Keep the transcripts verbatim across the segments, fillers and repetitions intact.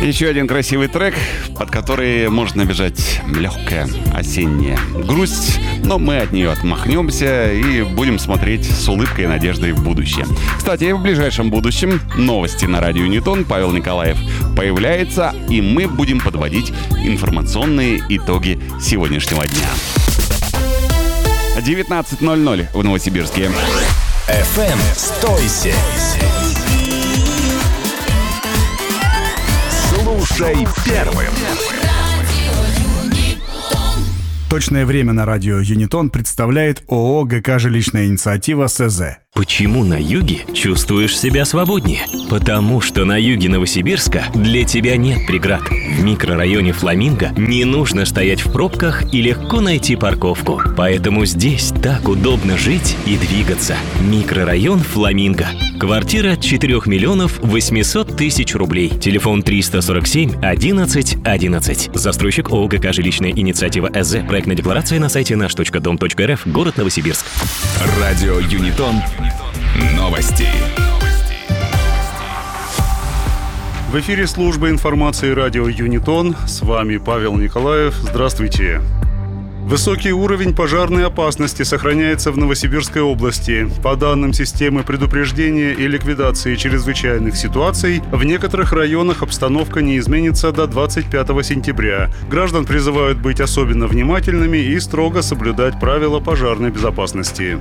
Еще один красивый трек, под который можно набежать легкая осенняя грусть, но мы от нее отмахнемся и будем смотреть с улыбкой и надеждой в будущее. Кстати, в ближайшем будущем новости на радио Юнитон. Павел Николаев появляется, и мы будем подводить информационные итоги сегодняшнего дня. девятнадцать ноль ноль в Новосибирске. эф эм «Стойся». Слушай первым. Точное время на радио Юнитон представляет ООО ГК «Жилищная инициатива» СЗ. Почему на юге чувствуешь себя свободнее? Потому что на юге Новосибирска для тебя нет преград. В микрорайоне Фламинго не нужно стоять в пробках и легко найти парковку. Поэтому здесь так удобно жить и двигаться. Микрорайон Фламинго. Квартира от четырех миллионов восемьсот тысяч рублей. Телефон триста сорок семь одиннадцать одиннадцать. Застройщик ООО ГК «Жилищная инициатива» СЗ. Проектная декларация на сайте наш точка дом точка эр эф. Город Новосибирск. Радио Юнитон. Новости. В эфире служба информации радио Юнитон. С вами Павел Николаев. Здравствуйте. Высокий уровень пожарной опасности сохраняется в Новосибирской области. По данным системы предупреждения и ликвидации чрезвычайных ситуаций, в некоторых районах обстановка не изменится до двадцать пятого сентября. Граждан призывают быть особенно внимательными и строго соблюдать правила пожарной безопасности.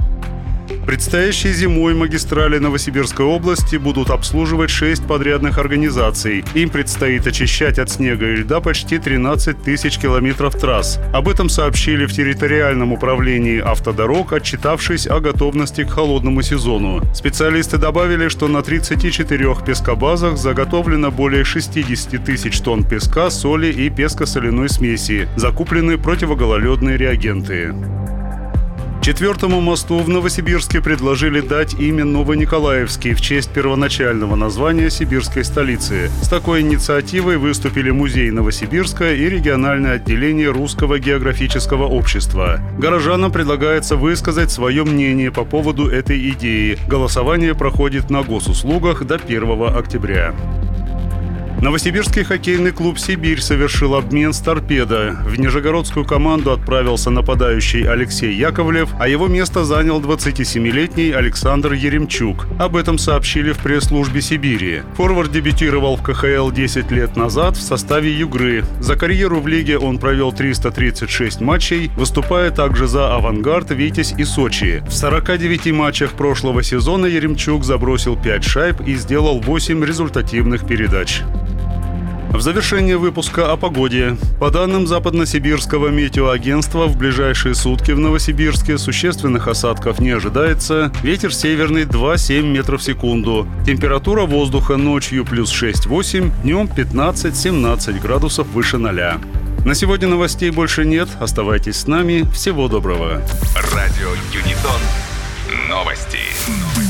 Предстоящей зимой магистрали Новосибирской области будут обслуживать шесть подрядных организаций. Им предстоит очищать от снега и льда почти тринадцать тысяч километров трасс. Об этом сообщили в территориальном управлении автодорог, отчитавшись о готовности к холодному сезону. Специалисты добавили, что на тридцати четырёх пескобазах заготовлено более шестьдесят тысяч тонн песка, соли и песко-соляной смеси. Закуплены противогололедные реагенты. Четвертому мосту в Новосибирске предложили дать имя Новониколаевский в честь первоначального названия сибирской столицы. С такой инициативой выступили Музей Новосибирска и региональное отделение Русского географического общества. Горожанам предлагается высказать свое мнение по поводу этой идеи. Голосование проходит на госуслугах до первого октября. Новосибирский хоккейный клуб «Сибирь» совершил обмен с «Торпедо». В нижегородскую команду отправился нападающий Алексей Яковлев, а его место занял двадцатисемилетний Александр Еремчук. Об этом сообщили в пресс-службе «Сибири». Форвард дебютировал в ка ха эл десять лет назад в составе «Югры». За карьеру в лиге он провел триста тридцать шесть матчей, выступая также за «Авангард», «Витязь» и «Сочи». В сорока девяти матчах прошлого сезона Еремчук забросил пять шайб и сделал восемь результативных передач. В завершение выпуска о погоде. По данным Западносибирского метеоагентства, в ближайшие сутки в Новосибирске существенных осадков не ожидается. Ветер северный два целых семь метров в секунду. Температура воздуха ночью плюс шесть-восемь, днем пятнадцать-семнадцать градусов выше ноля. На сегодня новостей больше нет. Оставайтесь с нами. Всего доброго. Радио Юнитон. Новости.